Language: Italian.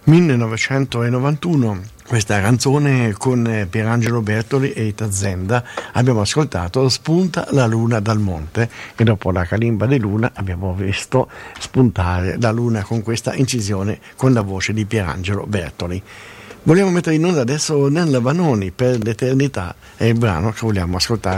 1991. Questa canzone con Pierangelo Bertoli e Ita Zenda. Abbiamo ascoltato Spunta la luna dal monte e dopo la calimba di luna abbiamo visto spuntare la luna con questa incisione con la voce di Pierangelo Bertoli. Vogliamo mettere in onda adesso Nella Vanoni per l'eternità, è il brano che vogliamo ascoltare